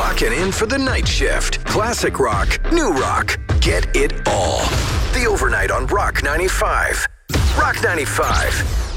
Clocking in for the night shift. Classic rock, new rock, get it all. The Overnight on Rock 95. Rock 95.